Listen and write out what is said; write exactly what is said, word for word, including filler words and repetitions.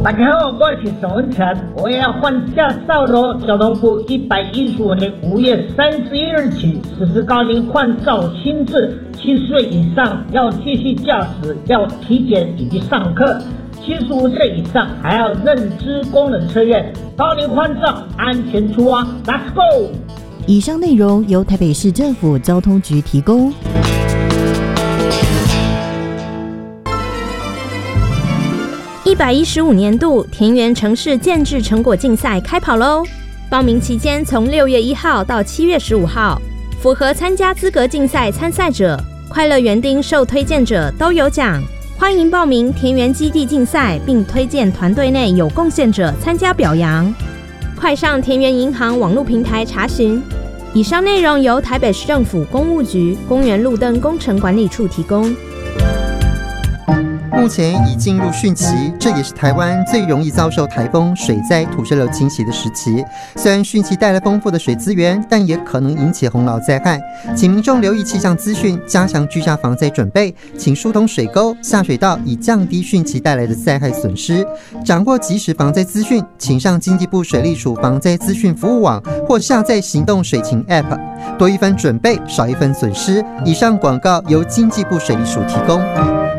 大家好，我是宋文成，我要换驾照喽！交通部一百一十五年五月三十一日起实施高龄换照新制，七十岁以上要继续驾驶，要体检以及上课；七十五岁以上还要认知功能测验。高龄换照，安全出发 ，Let's go！ 以上内容由台北市政府交通局提供。 一百一十五年度田园城市建制成果竞赛开跑喽！报名期间从六月一号到七月十五号，符合参加资格竞赛参赛者、快乐园丁受推荐者都有奖。欢迎报名田园基地竞赛，并推荐团队内有贡献者参加表扬。快上田园银行网络平台查询。以上内容由台北市政府公务局公园路灯工程管理处提供。 目前已进入汛期，这也是台湾最容易遭受台风、水灾、土石流侵袭的时期。虽然汛期带来丰富的水资源，但也可能引起洪涝灾害。请民众留意气象资讯，加强居家防灾准备，请疏通水沟、下水道，以降低汛期带来的灾害损失。掌握即时防灾资讯，请上经济部水利署防灾资讯服务网，或下载行动水情 App。多一分准备，少一分损失。以上广告由经济部水利署提供。